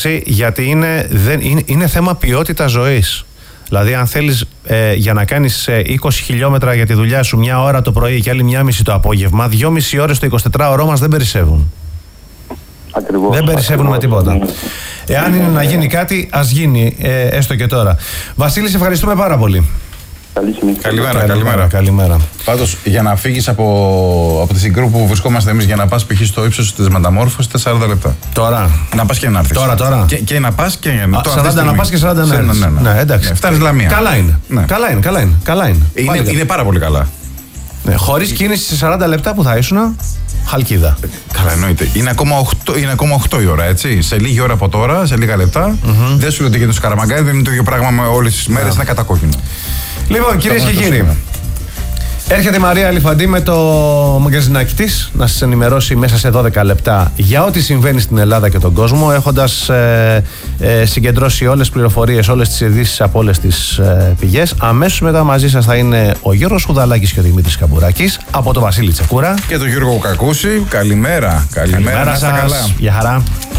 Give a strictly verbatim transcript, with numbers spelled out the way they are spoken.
Γιατί είναι, δεν, είναι, είναι θέμα ποιότητας ζωής. Δηλαδή, αν θέλεις ε, για να κάνεις ε, είκοσι χιλιόμετρα για τη δουλειά σου μια ώρα το πρωί και άλλη μια μισή το απόγευμα, δυόμιση ώρες το εικοσιτετράωρό μας δεν περισσεύουν. Ακριβώς. Δεν περισσεύουν με τίποτα. Εάν είναι να γίνει κάτι, ας γίνει ε, έστω και τώρα. Βασίλη, σε ευχαριστούμε πάρα πολύ. Καλή συνέχεια. Καλημέρα, Καλημέρα. καλημέρα. καλημέρα. Πάντως, για να φύγεις από, από τη συγκρού που βρισκόμαστε εμείς για να πας π.χ. στο ύψος της μεταμόρφωσης, σαράντα λεπτά. Τώρα. Να πας και να έρθεις. Τώρα, τώρα. Και, και να πας και να Α, σαράντα να πας και σαράντα να έρθεις. Ναι, ναι, ναι. Ναι, εντάξει. Ναι, φτάνεις Λαμία. Καλά είναι. Ναι. Καλά είναι, καλά είναι. Καλά είναι. Είναι, είναι, είναι πάρα πολύ καλά. Ναι, χωρίς κίνηση σε σαράντα λεπτά που θα ήσουν, χαλκίδα. Καλά, εννοείται. Είναι ακόμα οκτώ, είναι ακόμα οκτώ η ώρα, έτσι. Σε λίγη ώρα από τώρα, σε λίγα λεπτά. Mm-hmm. Δεν σου λέω ότι γίνεται στο Καραμαγκάδι, δεν είναι το ίδιο πράγμα με όλες τις μέρες, yeah. είναι κατακόκκινο. Λοιπόν, κυρίες και κύριοι, έρχεται η Μαρία Αλιφαντή με το μαγκαζινάκι της να σας ενημερώσει μέσα σε δώδεκα λεπτά για ό,τι συμβαίνει στην Ελλάδα και τον κόσμο, έχοντας ε, ε, συγκεντρώσει όλες τις πληροφορίες, όλες τις ειδήσεις από όλες τις ε, πηγές. Αμέσως μετά μαζί σας θα είναι ο Γιώργος Χουδαλάκης και ο Δημήτρης Καμπουράκης από τον Βασίλη Τσεκούρα Και τον Γιώργο Κακούση. Καλημέρα. Καλημέρα, Καλημέρα σας. καλά. Γεια χαρά.